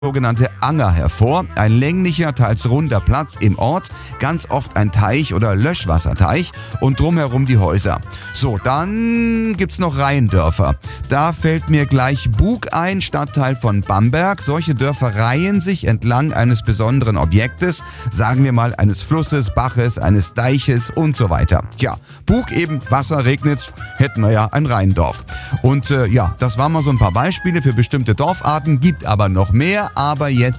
sogenannte Anger hervor, ein länglicher, teils runder Platz im Ort, ganz oft ein Teich oder Löschwasserteich und drumherum die Häuser. So, dann gibt's noch Reihendörfer. Da fällt mir gleich Bug ein, Stadtteil von Bamberg. Solche Dörfer reihen sich entlang eines besonderen Objektes, sagen wir mal eines Flusses, Baches, eines Deiches und so weiter. Tja, Bug eben, Wasser, regnet's, hätten wir ja ein Reihendorf. Und das waren mal so ein paar Beispiele für bestimmte Dorfarten, gibt aber noch mehr. Aber jetzt